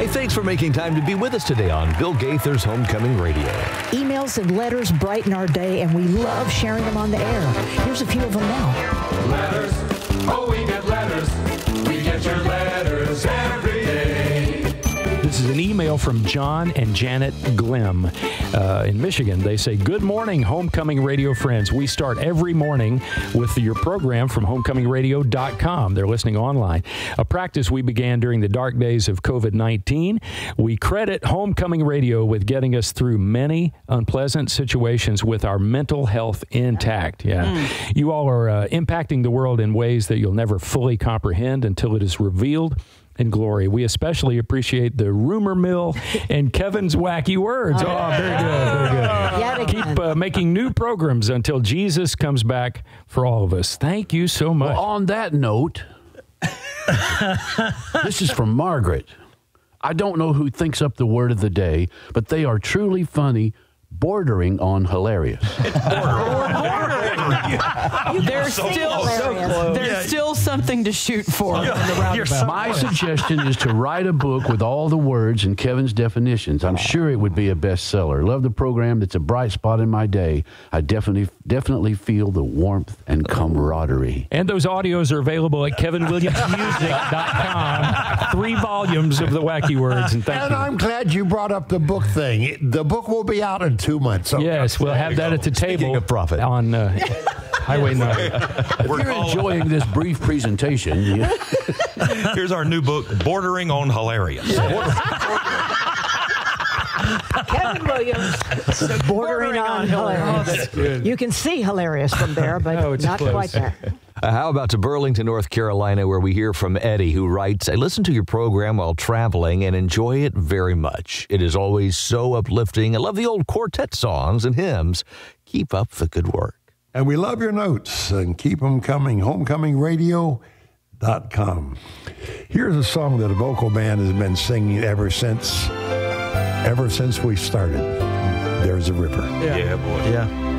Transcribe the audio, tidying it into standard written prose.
Hey, thanks for making time to be with us today on Bill Gaither's Homecoming Radio. Emails and letters brighten our day, and we love sharing them on the air. Here's a few of them now. Letters, oh, we get letters. We get your letters every day. This is an email from John and Janet Glim in Michigan. They say, "Good morning, Homecoming Radio friends. We start every morning with your program from homecomingradio.com. They're listening online. A practice we began during the dark days of COVID-19. We credit Homecoming Radio with getting us through many unpleasant situations with our mental health intact." Yeah. You all are impacting the world in ways that you'll never fully comprehend until it is revealed in glory. We especially appreciate the rumor mill and Kevin's wacky words. Oh, very good. Keep making new programs until Jesus comes back for all of us. Thank you so much. Well, on that note, this is from Margaret. I don't know who thinks up the word of the day, but they are truly funny, bordering on hilarious. There's still something to shoot for. My suggestion is to write a book with all the words and Kevin's definitions. I'm sure it would be a bestseller. Love the program. It's a bright spot in my day. I definitely feel the warmth and camaraderie. And those audios are available at kevinwilliamsmusic.com. 3 volumes of the wacky words. And thank you. I'm glad you brought up the book thing. The book will be out in 2 months. Okay. Yes, we'll have that at the table of profit. On Highway 9. If you're enjoying this brief presentation, here's our new book, Bordering on Hilarious. Kevin Williams, bordering on hilarious. You can see hilarious from there, but not close. quite that. How about to Burlington, North Carolina, where we hear from Eddie, who writes, "I listen to your program while traveling and enjoy it very much. It is always so uplifting. I love the old quartet songs and hymns. Keep up the good work." And we love your notes, and keep them coming. Homecomingradio.com. Here's a song that a vocal band has been singing ever since we started. There's a River. Yeah, boy. Yeah.